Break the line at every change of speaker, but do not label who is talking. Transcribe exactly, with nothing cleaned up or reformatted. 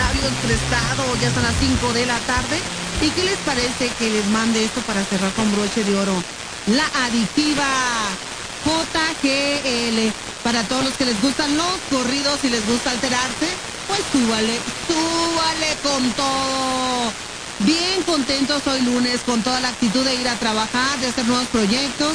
labios prestado, ya son las cinco de la tarde. ¿Y qué les parece que les mande esto para cerrar con broche de oro? La adictiva J G L. Para todos los que les gustan los corridos y les gusta alterarse, pues súbale, súbale con todo. Bien contentos hoy lunes, con toda la actitud de ir a trabajar, de hacer nuevos proyectos